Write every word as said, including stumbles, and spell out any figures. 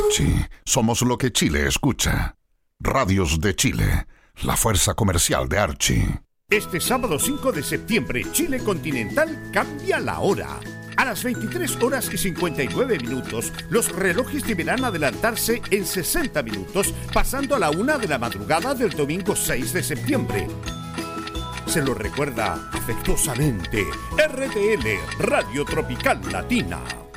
Archie, somos lo que Chile escucha. Radios de Chile, la fuerza comercial de Archie. Este sábado cinco de septiembre, Chile Continental cambia la hora. A las veintitrés horas y cincuenta y nueve minutos, los relojes deberán adelantarse en sesenta minutos, pasando a la una de la madrugada del domingo seis de septiembre. Se lo recuerda afectuosamente R T L, Radio Tropical Latina.